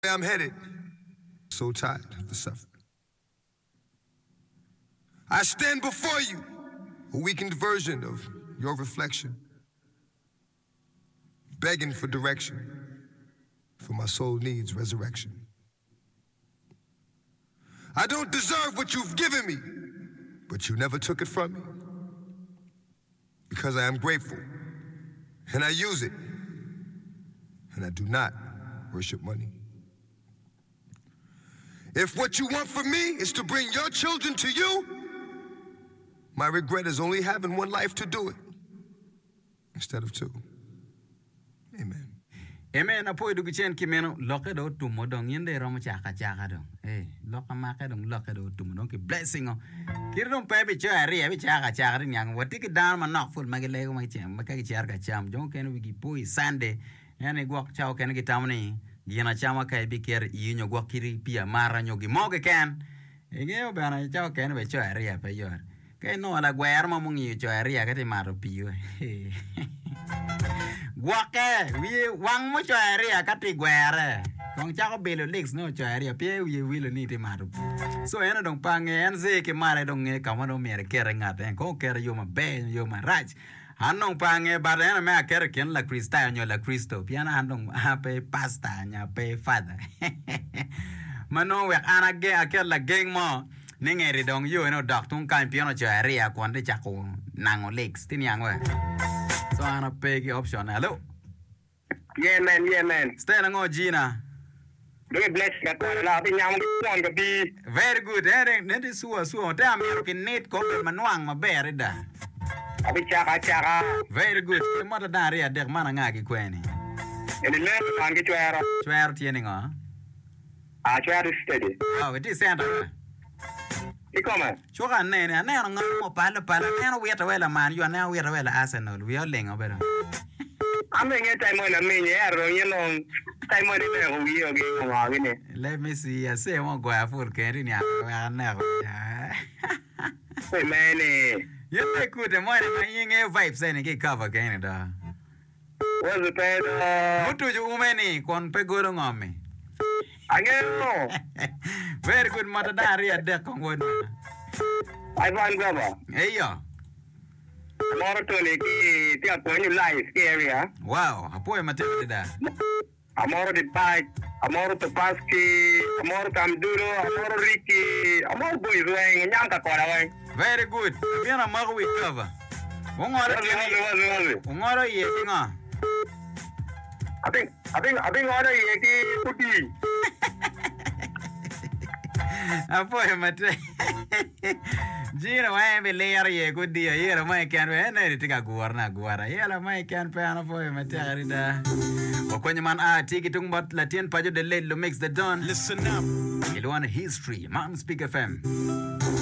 I'm headed. So tired of the suffering. I stand before you, a weakened version of your reflection, begging for direction, for my soul needs resurrection. I don't deserve what you've given me, but you never took it from me. Because I am grateful, and I use it, and I do not worship money. If what you want from me is to bring your children to you, my regret is only having one life to do it, instead of two. Amen. Amen. Apoy du kichen kimeno loke do tumo dong yende romo chaka dong. Loka make dong loke do tumo dong ki blessing o. Kiri dong pepe cho ari abi chaka ding yang wati ki down ma knock full magile ko magichem makaki charka cham jong ken wigi poi Sunday yani guak chao ken ki tamni gina chama kai bi ker yinyo guak kiri pia mara nyo gi moge ken. Ege bana chao ken be cho ari ape yor. Kay no ala guer ma mungi cho ari ka ti maro piyo. Guake, we wang mo cho area kati guere. Kong chako belo legs no cho area pie we will need him out. So ena dong pange en ze ke mare dong e kama no mere kere ngate ko kere yo ma be yo ma right. Hanong pange bar ena me kere ken la Krista nyo la Kristo piana handong ape pasta nya pe fada. Mano we ana ge akel la geng mo ningeri dong yo no doctung kan piano cho area kwande chako nango legs tin yang we. So ana pegi option. Hello. Yeah man. Stay ngo Gina. Very blessed that la bi nyam on the be. Very good. Net is so. Te am yo kin net ko manuang maber da. Abi chaka. Very good. Ke mata dari adek mana ngagi kweni. And the left on get your Chwer tieni ngo. Chwer steady. Oh, it is center. Ikoma. Choka ne ngo pala ne weta wela man you na weta wela Arsenal. We are lengo better. I'm in time on a mini arrow, you know. Time on the we are getting. Let me see. I say one go full carry ya. Hey man. You take good the money my ying vibes and get cover Canada. What's the bed? What do you many con pegoro on me? I know. Very good matadari at deck on wood. I want brother. Hey yo. More to the point you life area. Wow, a poem matenda. Amoro the bike, Amoro to Paski, Amoro Camduro, Amoro Ricky, Amoro boys wearing Yanka Koraway. Very good. We're a mug with cover. Umoro ye. I think order Yaki Puti. A poem at Gino, I be layer ye good dear. Here, my can be any to Guarna. Here, my can pan a poem at Terida. Okwenyaman ticket but Latin Pajo de Lelo makes the dawn. Listen up. Ilwana History, Mountain Speak FM.